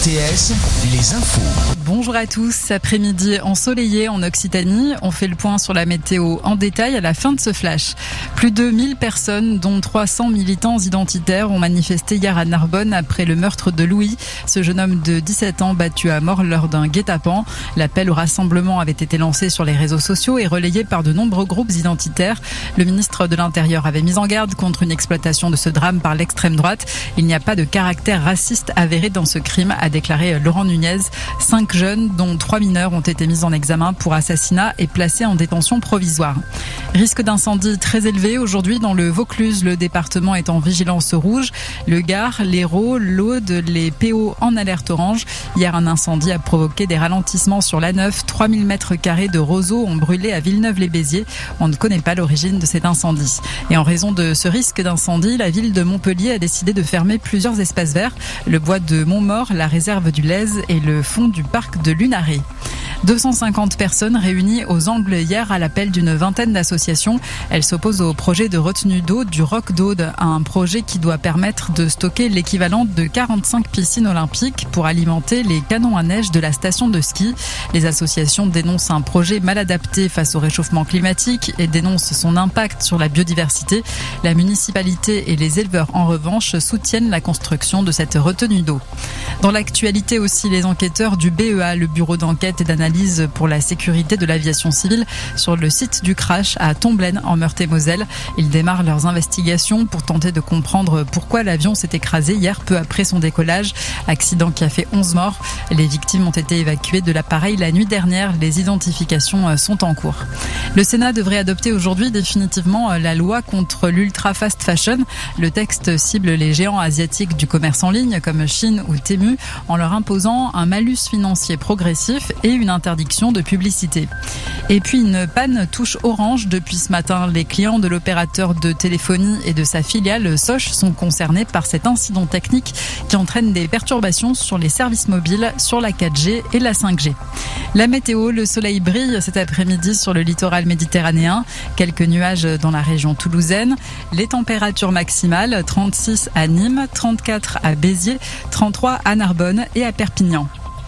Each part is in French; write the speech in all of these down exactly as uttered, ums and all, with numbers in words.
T S, les infos. Bonjour à tous, après-midi ensoleillé en Occitanie. On fait le point sur la météo en détail à la fin de ce flash. Plus de mille personnes, dont trois cents militants identitaires, ont manifesté hier à Narbonne après le meurtre de Louis, ce jeune homme de dix-sept ans battu à mort lors d'un guet-apens. L'appel au rassemblement avait été lancé sur les réseaux sociaux et relayé par de nombreux groupes identitaires. Le ministre de l'Intérieur avait mis en garde contre une exploitation de ce drame par l'extrême droite. Il n'y a pas de caractère raciste avéré dans ce crime, a déclaré Laurent Nunez. Cinq jeunes, dont trois mineurs, ont été mis en examen pour assassinat et placés en détention provisoire. Risque d'incendie très élevé aujourd'hui dans le Vaucluse. Le département est en vigilance rouge. Le Gard, l'Hérault, l'Aude, les P O en alerte orange. Hier, un incendie a provoqué des ralentissements sur l'A neuf. trois mille mètres carrés de roseaux ont brûlé à Villeneuve-les-Béziers. On ne connaît pas l'origine de cet incendie. Et en raison de ce risque d'incendie, la ville de Montpellier a décidé de fermer plusieurs espaces verts. Le bois de Montmort, la réserve du Lez et le fond du parc de Lunaret. deux cent cinquante personnes réunies aux Angles hier à l'appel d'une vingtaine d'associations. Elles s'opposent au projet de retenue d'eau du Roc d'Aude, un projet qui doit permettre de stocker l'équivalent de quarante-cinq piscines olympiques pour alimenter les canons à neige de la station de ski. Les associations dénoncent un projet mal adapté face au réchauffement climatique et dénoncent son impact sur la biodiversité. La municipalité et les éleveurs, en revanche, soutiennent la construction de cette retenue d'eau. Dans l'actualité aussi, les enquêteurs du B E A, le bureau d'enquête et d'analyse pour la sécurité de l'aviation civile, sur le site du crash à Tomblaine en Meurthe-et-Moselle. Ils démarrent leurs investigations pour tenter de comprendre pourquoi l'avion s'est écrasé hier peu après son décollage. Accident qui a fait onze morts. Les victimes ont été évacuées de l'appareil la nuit dernière. Les identifications sont en cours. Le Sénat devrait adopter aujourd'hui définitivement la loi contre l'ultra fast fashion. Le texte cible les géants asiatiques du commerce en ligne comme Chine ou Temu en leur imposant un malus financier progressif et une interdiction de publicité. Et puis une panne touche Orange depuis ce matin. Les clients de l'opérateur de téléphonie et de sa filiale Sosh sont concernés par cet incident technique qui entraîne des perturbations sur les services mobiles, sur la quatre G et la cinq G. La météo, le soleil brille cet après-midi sur le littoral méditerranéen. Quelques nuages dans la région toulousaine. Les températures maximales, trente-six à Nîmes, trente-quatre à Béziers, trente-trois à Narbonne et à Perpignan.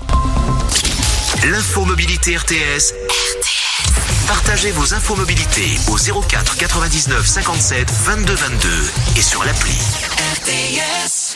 L'infomobilité R T S. Partagez vos infomobilités au zéro quatre quatre-vingt-dix-neuf cinquante-sept vingt-deux vingt-deux et sur l'appli R T S.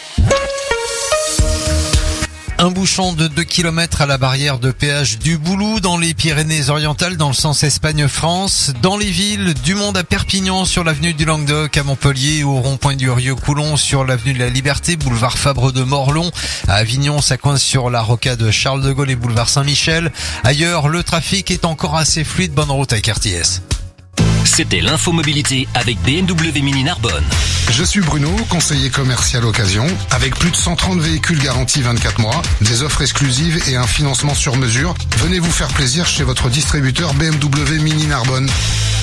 Un bouchon de deux kilomètres à la barrière de péage du Boulou dans les Pyrénées-Orientales dans le sens Espagne-France. Dans les villes du Monde à Perpignan sur l'avenue du Languedoc, à Montpellier, au rond-point du Rieux-Coulon sur l'avenue de la Liberté, boulevard Fabre de Morlon. À Avignon, ça coince sur la rocade Charles de Gaulle et boulevard Saint-Michel. Ailleurs, le trafic est encore assez fluide. Bonne route avec R T S. C'était l'infomobilité avec B M W Mini Narbonne. Je suis Bruno, conseiller commercial occasion. Avec plus de cent trente véhicules garantis vingt-quatre mois, des offres exclusives et un financement sur mesure, venez vous faire plaisir chez votre distributeur B M W Mini Narbonne.